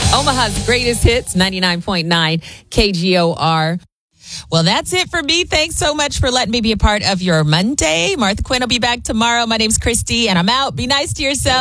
Omaha's greatest hits, 99.9 KGOR. Well, that's it for me. Thanks so much for letting me be a part of your Monday. Martha Quinn will be back tomorrow. My name's Christy, and I'm out. Be nice to yourself.